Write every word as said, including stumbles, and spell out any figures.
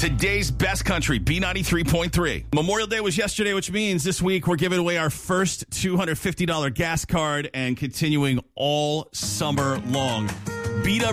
Today's best country, B ninety-three point three. Memorial Day was yesterday, which means this week we're giving away our first two hundred fifty dollars gas card and continuing all summer long. Beat up